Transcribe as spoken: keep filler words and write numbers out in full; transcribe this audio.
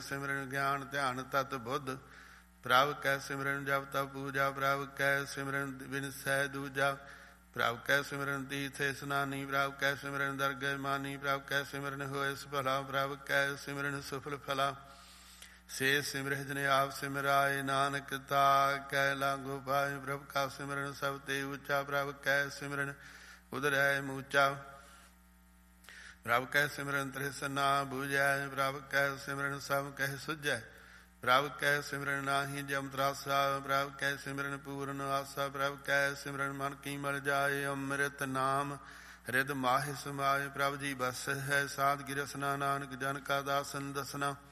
ਸਿਮਰਨ ਗਿਆਨ ਧਿਆਨ ਤਤ ਬੁੱਧ। ਪ੍ਰਭ ਕੈ ਸਿਮਰਨ ਜਪ ਤਪ ਪੂਜਾ। ਪ੍ਰਭ ਕੈ ਸਿਮਰਨ ਵਿਨਸੈ ਦੂਜਾ। ਪ੍ਰਭ ਕੈ ਸਿਮਰਨ ਤੀਰਥ ਇਸਨਾਨੀ। ਪ੍ਰਭ ਕੈ ਸਿਮਰਨ ਦਰਗਹਿ ਮਾਨੀ। ਪ੍ਰਭ ਕੈ ਸਿਮਰਨ ਹੋਇ ਸਫਲਾ। ਪ੍ਰਭ ਕੈ ਸਿਮਰਨ ਸੁਫਲ ਫਲਾ। ਸੇ ਸਿਮਰਹਿ ਜਨ ਆਪ ਸਿਮਰਾਏ। ਨਾਨਕ ਤਾ ਕੈ ਲਾਗੋ ਪਾਏ। ਪ੍ਰਭ ਕਾ ਸਿਮਰਨ ਸਭ ਤੇ ਉੱਚਾ। ਪ੍ਰਭ ਕੈ ਸਿਮਰਨ ਉਦਰੈ ਮੂਚਾ। ਪ੍ਰਭ ਕੈ ਸਿਮਰਨ ਤ੍ਰਿਸਨਾ ਬੁਝੈ। ਪ੍ਰਭ ਕੈ ਸਿਮਰਨ ਸਭ ਕਹਿ ਸੁਝੈ। ਪ੍ਰਭ ਕੈ ਸਿਮਰਨ ਨਾਹੀ ਜਮ ਤਰਾਸਾ। ਪ੍ਰਭ ਕੈ ਸਿਮਰਨ ਪੂਰਨ ਆਸਾ। ਪ੍ਰਭ ਕੈ ਸਿਮਰਨ ਮਨ ਕੀ ਮਲ ਜਾਏ। ਅੰਮ੍ਰਿਤ ਨਾਮ ਹਿਰਦ ਮਾਹਿ ਸਮਾਏ। ਪ੍ਰਭ ਜੀ ਬਸ ਹੈ ਸਾਧ ਗਿ ਰਸਨਾ। ਨਾਨਕ ਜਨ ਕਾ ਦਾਸਨ ਦਸਨਾ।